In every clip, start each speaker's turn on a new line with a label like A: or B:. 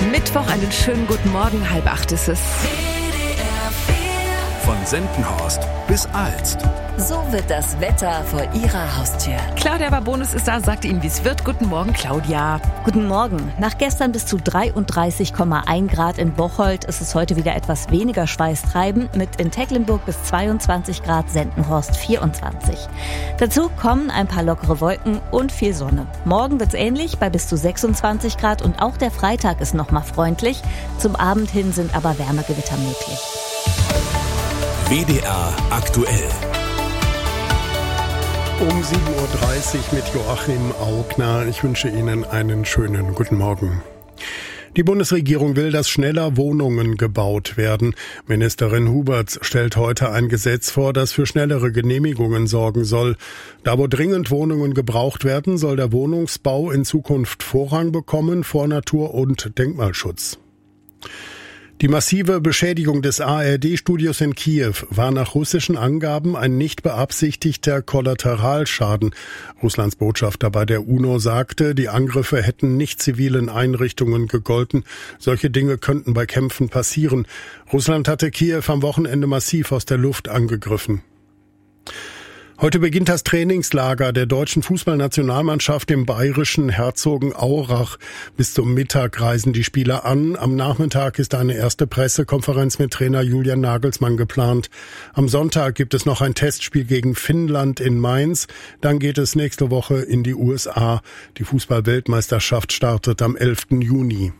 A: Mittwoch, einen schönen guten Morgen, 7:30 ist es.
B: Von Sendenhorst bis Alst.
C: So wird das Wetter vor Ihrer Haustür.
A: Claudia Babonus ist da, sagt Ihnen, wie es wird. Guten Morgen, Claudia.
D: Guten Morgen. Nach gestern bis zu 33,1 Grad in Bocholt ist es heute wieder etwas weniger schweißtreibend, mit in Tecklenburg bis 22 Grad, Sendenhorst 24. Dazu kommen ein paar lockere Wolken und viel Sonne. Morgen wird's ähnlich bei bis zu 26 Grad und auch der Freitag ist nochmal freundlich. Zum Abend hin sind aber Wärmegewitter möglich.
B: WDR aktuell.
E: Um 7:30 Uhr mit Joachim Augner. Ich wünsche Ihnen einen schönen guten Morgen. Die Bundesregierung will, dass schneller Wohnungen gebaut werden. Ministerin Huberts stellt heute ein Gesetz vor, das für schnellere Genehmigungen sorgen soll. Da wo dringend Wohnungen gebraucht werden, soll der Wohnungsbau in Zukunft Vorrang bekommen vor Natur- und Denkmalschutz. Die massive Beschädigung des ARD-Studios in Kiew war nach russischen Angaben ein nicht beabsichtigter Kollateralschaden. Russlands Botschafter bei der UNO sagte, die Angriffe hätten nicht zivilen Einrichtungen gegolten. Solche Dinge könnten bei Kämpfen passieren. Russland hatte Kiew am Wochenende massiv aus der Luft angegriffen. Heute beginnt das Trainingslager der deutschen Fußballnationalmannschaft im bayerischen Herzogenaurach. Bis zum Mittag reisen die Spieler an. Am Nachmittag ist eine erste Pressekonferenz mit Trainer Julian Nagelsmann geplant. Am Sonntag gibt es noch ein Testspiel gegen Finnland in Mainz. Dann geht es nächste Woche in die USA. Die Fußball-Weltmeisterschaft startet am 11. Juni.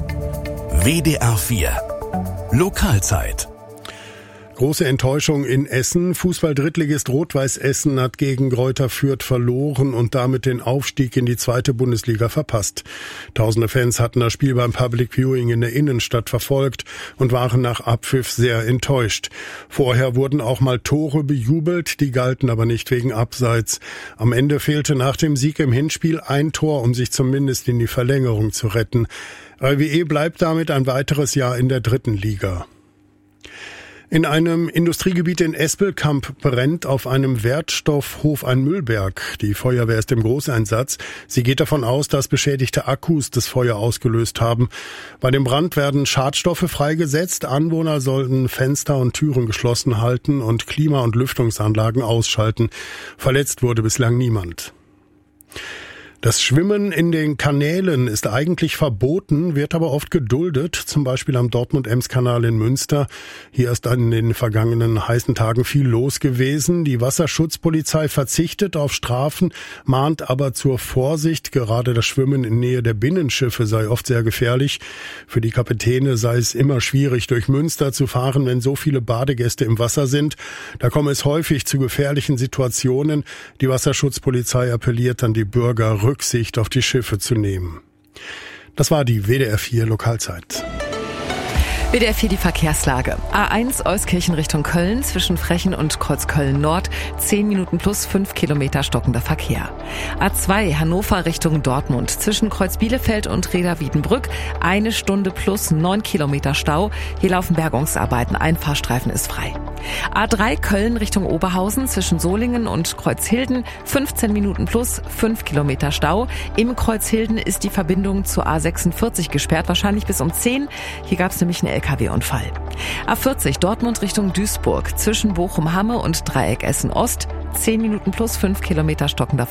B: WDR 4 Lokalzeit.
E: Große Enttäuschung in Essen. Fußball-Drittligist Rot-Weiß Essen hat gegen Greuther Fürth verloren und damit den Aufstieg in die zweite Bundesliga verpasst. Tausende Fans hatten das Spiel beim Public Viewing in der Innenstadt verfolgt und waren nach Abpfiff sehr enttäuscht. Vorher wurden auch mal Tore bejubelt, die galten aber nicht wegen Abseits. Am Ende fehlte nach dem Sieg im Hinspiel ein Tor, um sich zumindest in die Verlängerung zu retten. RWE bleibt damit ein weiteres Jahr in der dritten Liga. In einem Industriegebiet in Espelkamp brennt auf einem Wertstoffhof ein Müllberg. Die Feuerwehr ist im Großeinsatz. Sie geht davon aus, dass beschädigte Akkus das Feuer ausgelöst haben. Bei dem Brand werden Schadstoffe freigesetzt. Anwohner sollten Fenster und Türen geschlossen halten und Klima- und Lüftungsanlagen ausschalten. Verletzt wurde bislang niemand. Das Schwimmen in den Kanälen ist eigentlich verboten, wird aber oft geduldet, zum Beispiel am Dortmund-Ems-Kanal in Münster. Hier ist in den vergangenen heißen Tagen viel los gewesen. Die Wasserschutzpolizei verzichtet auf Strafen, mahnt aber zur Vorsicht. Gerade das Schwimmen in Nähe der Binnenschiffe sei oft sehr gefährlich. Für die Kapitäne sei es immer schwierig, durch Münster zu fahren, wenn so viele Badegäste im Wasser sind. Da komme es häufig zu gefährlichen Situationen. Die Wasserschutzpolizei appelliert an die Bürger, Rücksicht auf die Schiffe zu nehmen. Das war die WDR 4 Lokalzeit.
A: WDR 4 die Verkehrslage. A1 Euskirchen Richtung Köln zwischen Frechen und Kreuzköln Nord. 10 Minuten plus 5 Kilometer stockender Verkehr. A2 Hannover Richtung Dortmund zwischen Kreuz Bielefeld und Reda Wiedenbrück. 1 Stunde plus 9 Kilometer Stau. Hier laufen Bergungsarbeiten. Ein Fahrstreifen ist frei. A3 Köln Richtung Oberhausen zwischen Solingen und Kreuzhilden. 15 Minuten plus 5 Kilometer Stau. Im Kreuzhilden ist die Verbindung zur A46 gesperrt, wahrscheinlich bis um 10. Hier gab es nämlich einen LKW-Unfall. A40 Dortmund Richtung Duisburg zwischen Bochum-Hamme und Dreieck Essen-Ost. 10 Minuten plus 5 Kilometer stockender